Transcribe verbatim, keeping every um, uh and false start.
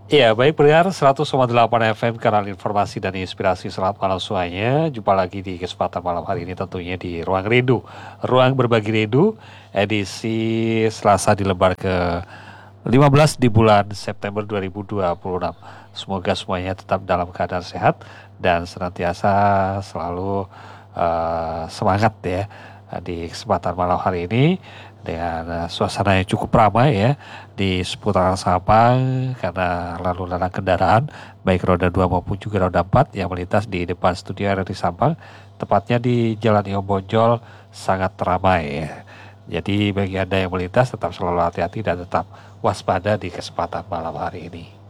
Iya, baik pendengar seratus koma delapan F M, kanal informasi dan inspirasi. Selamat malam semuanya. Jumpa lagi di kesempatan malam hari ini tentunya di Ruang Rindu. Ruang Berbagi Rindu, edisi Selasa di lembar ke lima belas di bulan September dua ribu dua puluh enam. Semoga semuanya tetap dalam keadaan sehat dan senantiasa selalu uh, semangat ya di kesempatan malam hari ini dengan uh, suasana yang cukup ramai ya di seputaran Sabang karena lalu lalang kendaraan baik roda dua maupun juga roda empat yang melintas di depan studio R R I Sabang, tepatnya di Jalan Imam Bonjol, sangat ramai ya. Jadi bagi Anda yang melintas tetap selalu hati-hati dan tetap waspada di kesempatan malam hari ini.